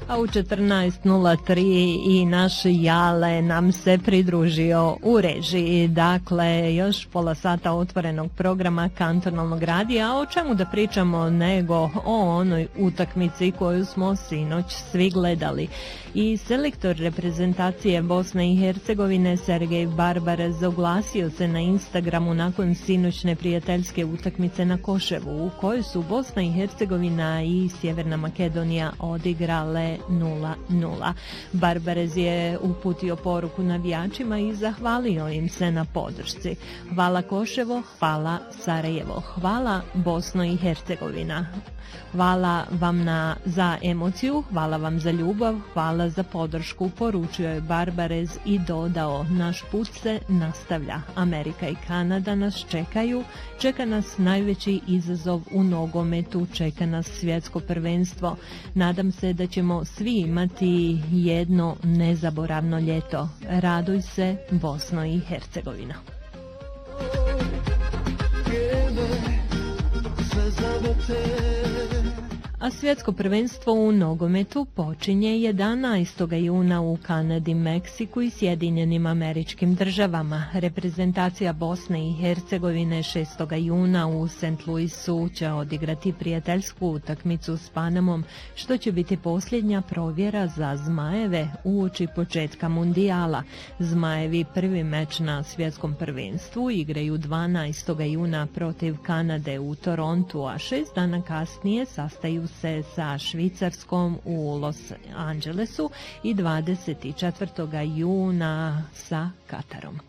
A u 14:03 i naš Jale nam se pridružio u režiji. Dakle, još pola sata otvorenog programa Kantonalnog radija. A o čemu da pričamo nego o onoj utakmici koju smo sinoć svi gledali. I selektor reprezentacije Bosne i Hercegovine Sergej Barbarez oglasio se na Instagramu nakon sinoćne prijateljske utakmice na Koševu, u kojoj su Bosna i Hercegovina i Sjeverna Makedonija odigrale 0:0. Barbarez je uputio poruku navijačima i zahvalio im se na podršci. Hvala Koševo, hvala Sarajevo, hvala Bosno i Hercegovina. Hvala vam za emociju, hvala vam za ljubav, hvala za podršku, poručio je Barbarez i dodao: naš put se nastavlja. Amerika i Kanada nas čekaju, čeka nas najveći izazov u nogometu, čeka nas svjetsko prvenstvo. Nadam se da ćemo svi imati jedno nezaboravno ljeto. Raduj se, Bosno i Hercegovina. A svjetsko prvenstvo u nogometu počinje 11. juna u Kanadi, Meksiku i Sjedinjenim Američkim Državama. Reprezentacija Bosne i Hercegovine 6. juna u St. Louisu će odigrati prijateljsku utakmicu s Panamom, što će biti posljednja provjera za Zmajeve uoči početka mundijala. Zmajevi prvi meč na svjetskom prvenstvu igraju 12. juna protiv Kanade u Torontu, a 6 dana kasnije sastaju se sa Švicarskom u Los Angelesu i 24. juna sa Katarom.